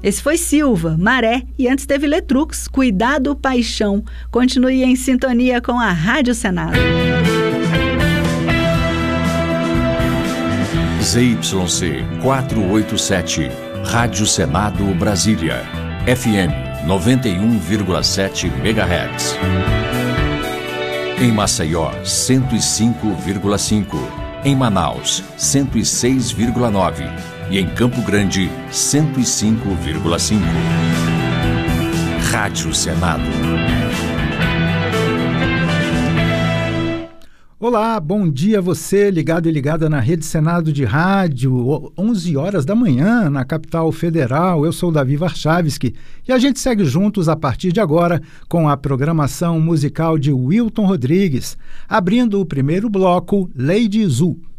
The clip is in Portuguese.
Esse foi Silva, Maré, e antes teve Letrux, Cuidado, Paixão. Continue em sintonia com a Rádio Senado. ZYC 487, Rádio Senado Brasília, FM 91,7 MHz. Em Maceió, 105,5. Em Manaus, 106,9. E em Campo Grande, 105,5. Rádio Senado. Olá, bom dia a você, ligado e ligada na Rede Senado de Rádio, 11 horas da manhã, na capital federal. Eu sou Davi Warchavski e a gente segue juntos a partir de agora com a programação musical de Wilton Rodrigues, abrindo o primeiro bloco, Lady Zu.